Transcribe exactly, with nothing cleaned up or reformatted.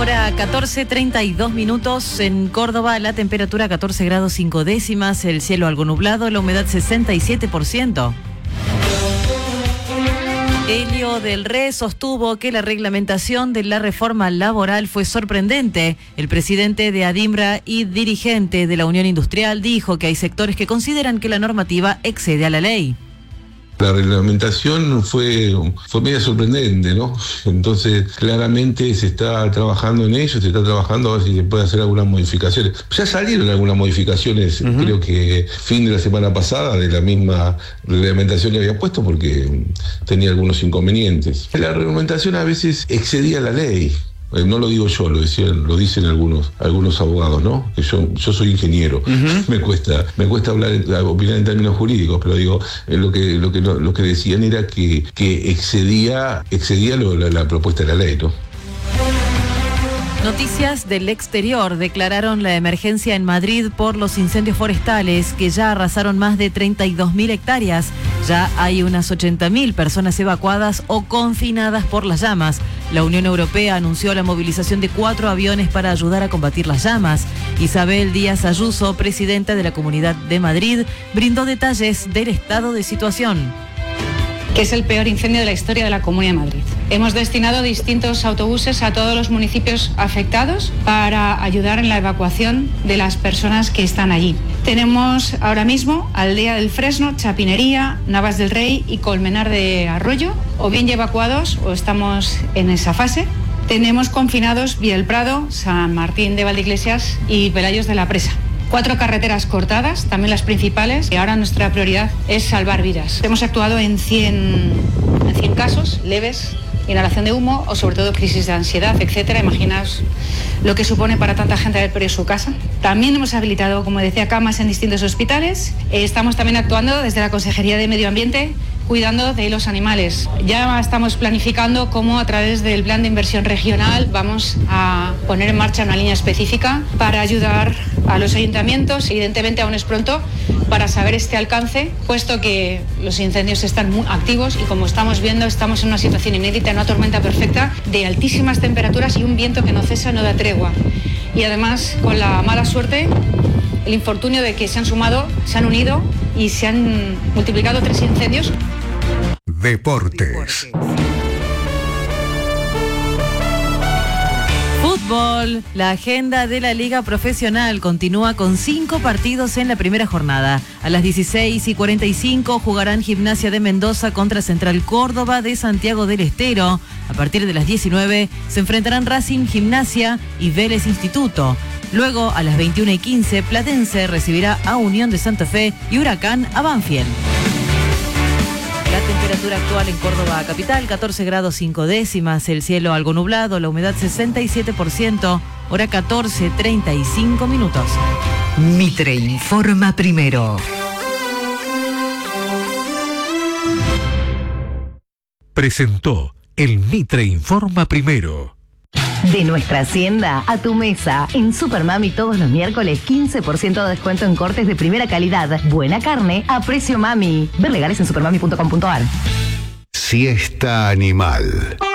Hora catorce, treinta y dos minutos en Córdoba, la temperatura catorce grados cinco décimas, el cielo algo nublado, la humedad sesenta y siete por ciento. Elio del Rey sostuvo que la reglamentación de la reforma laboral fue sorprendente. El presidente de Adimbra y dirigente de la Unión Industrial dijo que hay sectores que consideran que la normativa excede a la ley. La reglamentación fue, fue media sorprendente, ¿no? Entonces, claramente se está trabajando en ello, se está trabajando a ver si se puede hacer algunas modificaciones. Ya salieron algunas modificaciones, uh-huh. creo que fin de la semana pasada, de la misma reglamentación que había puesto, porque tenía algunos inconvenientes. La reglamentación a veces excedía la ley. No lo digo yo, lo decían, lo dicen algunos, algunos abogados, ¿no? Que yo, yo soy ingeniero, uh-huh. me cuesta, me cuesta hablar, opinar en términos jurídicos, pero digo, lo que, lo que, lo que decían era que, que excedía, excedía lo, la, la propuesta de la ley, ¿no? Noticias del exterior. Declararon la emergencia en Madrid por los incendios forestales que ya arrasaron más de treinta y dos mil hectáreas. Ya hay unas ochenta mil personas evacuadas o confinadas por las llamas. La Unión Europea anunció la movilización de cuatro aviones para ayudar a combatir las llamas. Isabel Díaz Ayuso, presidenta de la Comunidad de Madrid, brindó detalles del estado de situación. Que es el peor incendio de la historia de la Comunidad de Madrid. Hemos destinado distintos autobuses a todos los municipios afectados para ayudar en la evacuación de las personas que están allí. Tenemos ahora mismo Aldea del Fresno, Chapinería, Navas del Rey y Colmenar de Arroyo, o bien ya evacuados o estamos en esa fase. Tenemos confinados Villa del Prado, San Martín de Valdeiglesias y Pelayos de la Presa. Cuatro carreteras cortadas, también las principales, y ahora nuestra prioridad es salvar vidas. Hemos actuado en cien, en cien casos leves, inhalación de humo o sobre todo crisis de ansiedad, etcétera. Imaginaos lo que supone para tanta gente haber perdido su casa. También hemos habilitado, como decía, camas en distintos hospitales. Estamos también actuando desde la Consejería de Medio Ambiente, cuidando de los animales. Ya estamos planificando cómo a través del plan de inversión regional vamos a poner en marcha una línea específica para ayudar a los ayuntamientos. Evidentemente aún es pronto para saber este alcance, puesto que los incendios están muy activos y como estamos viendo estamos en una situación inédita, una tormenta perfecta de altísimas temperaturas y un viento que no cesa, no da tregua. Y además con la mala suerte, el infortunio de que se han sumado, se han unido y se han multiplicado tres incendios. Deportes. Fútbol. La agenda de la Liga Profesional continúa con cinco partidos en la primera jornada. A las dieciséis y cuarenta y cinco jugarán Gimnasia de Mendoza contra Central Córdoba de Santiago del Estero. A partir de las diecinueve se enfrentarán Racing, Gimnasia y Vélez Instituto. Luego, a las veintiuna y quince, Platense recibirá a Unión de Santa Fe y Huracán a Banfield. La temperatura actual en Córdoba capital, catorce grados cinco décimas, el cielo algo nublado, la humedad sesenta y siete por ciento, hora catorce, treinta y cinco minutos. Mitre informa primero. Presentó el Mitre informa primero. De nuestra hacienda a tu mesa. En Supermami todos los miércoles quince por ciento de descuento en cortes de primera calidad. Buena carne a precio mami. Ver legales en supermami punto com punto ar. Siesta animal.